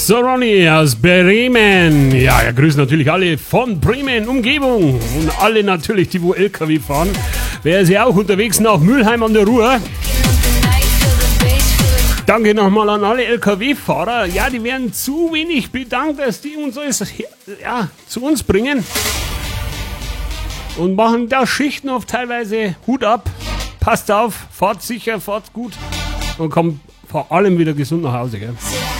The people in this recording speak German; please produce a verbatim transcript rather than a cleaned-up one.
So, Ronny aus Bremen. Ja, er grüßt natürlich alle von Bremen, Umgebung. Und alle natürlich, die wo L K W fahren. Wer ist ja auch unterwegs nach Mülheim an der Ruhr? Danke nochmal an alle L K W-Fahrer. Ja, die werden zu wenig bedankt, dass die uns alles ja, zu uns bringen. Und machen da Schichten auf teilweise. Hut ab. Passt auf, fahrt sicher, fahrt gut. Und kommt vor allem wieder gesund nach Hause, gell?